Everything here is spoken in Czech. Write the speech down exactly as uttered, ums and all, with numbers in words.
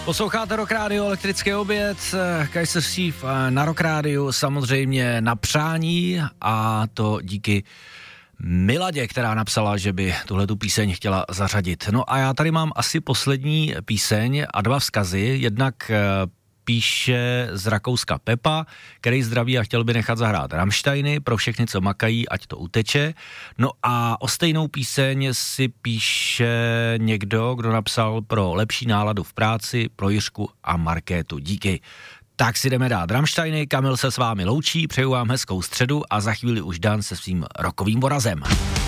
Posloucháte Rock Radio, elektrický oběd, Kaiser Chief na Rock Radio, samozřejmě na přání, a to díky Miladě, která napsala, že by tuhletu píseň chtěla zařadit. No a já tady mám asi poslední píseň a dva vzkazy, jednak píše z Rakouska Pepa, který zdraví a chtěl by nechat zahrát Rammsteiny pro všechny, co makají, ať to uteče. No a o stejnou píseň si píše někdo, kdo napsal pro lepší náladu v práci, pro Jiřku a Markétu. Díky. Tak si jdeme dát Rammsteiny, Kamil se s vámi loučí, přeju vám hezkou středu a za chvíli už Dan se svým rokovým vorazem.